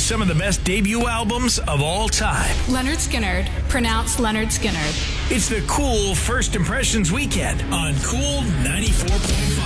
some of the best debut albums of all time. Leonard Skinnard, pronounced Leonard Skinnard. It's the Cool First Impressions Weekend on Cool 94.5.